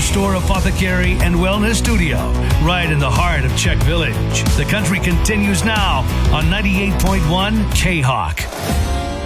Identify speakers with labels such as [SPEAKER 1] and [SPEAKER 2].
[SPEAKER 1] Store Apothecary and Wellness Studio, right in the heart of Czech Village. The country continues now on 98.1 K-Hawk.